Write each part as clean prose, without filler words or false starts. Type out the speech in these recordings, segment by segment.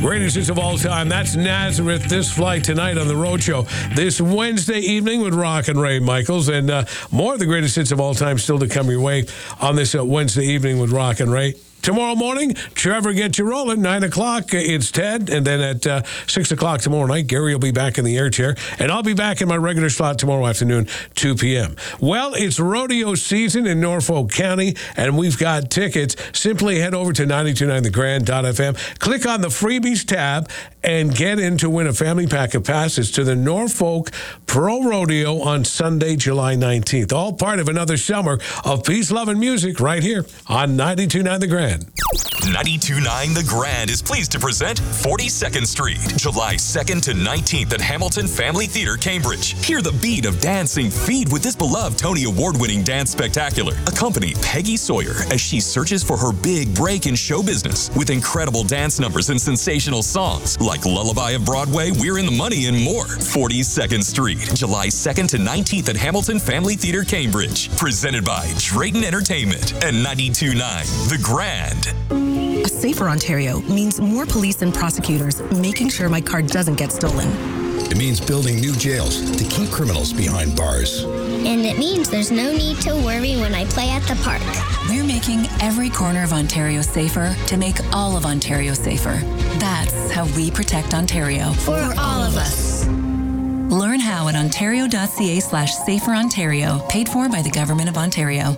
Greatest hits of all time. That's Nazareth. This flight tonight on the Road Show. This Wednesday evening with Rock and Ray Michaels. And more of the greatest hits of all time still to come your way on this Wednesday evening with Rock and Ray. Tomorrow morning, Trevor gets you rolling. 9 o'clock, it's Ted. And then at 6 o'clock tomorrow night, Gary will be back in the air chair. And I'll be back in my regular slot tomorrow afternoon, 2 p.m. Well, it's rodeo season in Norfolk County, and we've got tickets. Simply head over to 929thegrand.fm. Click on the freebies tab and get in to win a family pack of passes to the Norfolk Pro Rodeo on Sunday, July 19th. All part of another summer of peace, love, and music right here on 92.9 The Grand. 92.9 The Grand is pleased to present 42nd Street, July 2nd to 19th at Hamilton Family Theater, Cambridge. Hear the beat of dancing feed with this beloved Tony Award-winning dance spectacular. Accompany Peggy Sawyer as she searches for her big break in show business with incredible dance numbers and sensational songs like Lullaby of Broadway, We're in the Money, and more. 42nd Street, July 2nd to 19th at Hamilton Family Theater, Cambridge. Presented by Drayton Entertainment and 92.9 The Grand. A safer Ontario means more police and prosecutors making sure my car doesn't get stolen. It means building new jails to keep criminals behind bars. And it means there's no need to worry when I play at the park. We're making every corner of Ontario safer to make all of Ontario safer. That's how we protect Ontario. For all of us. Learn how at ontario.ca/saferontario, paid for by the Government of Ontario.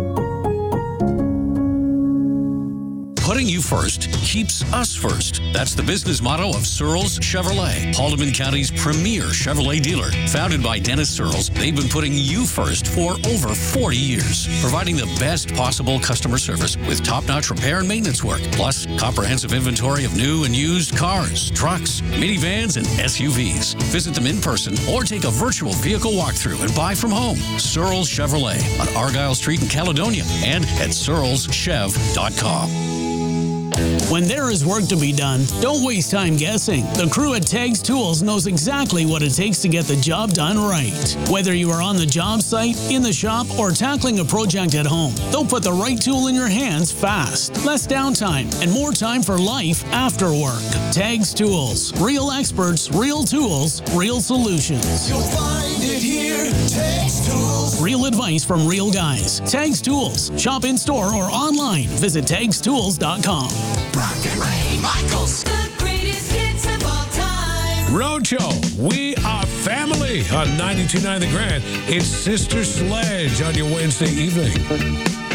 Putting you first keeps us first. That's the business motto of Searles Chevrolet, Haldimand County's premier Chevrolet dealer. Founded by Dennis Searles, they've been putting you first for over 40 years, providing the best possible customer service with top-notch repair and maintenance work, plus comprehensive inventory of new and used cars, trucks, minivans, and SUVs. Visit them in person or take a virtual vehicle walkthrough and buy from home. Searles Chevrolet on Argyle Street in Caledonia and at searleschev.com. When there is work to be done, don't waste time guessing. The crew at Tags Tools knows exactly what it takes to get the job done right. Whether you are on the job site, in the shop, or tackling a project at home, they'll put the right tool in your hands fast. Less downtime and more time for life after work. Tags Tools. Real experts, real tools, real solutions. You'll find it here. Tags Tools. Real advice from real guys. Tags Tools. Shop in store or online. Visit tagstools.com. Rock and Ray Michaels. The greatest hits of all time. Roadshow, we are family on 92.9 The Grand. It's Sister Sledge on your Wednesday evening.